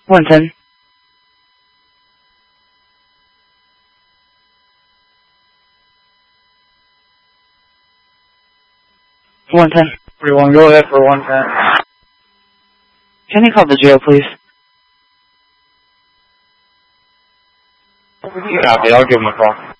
110. 110. 41, go ahead for 110. Can you call the jail, please? Copy, I'll give him a call.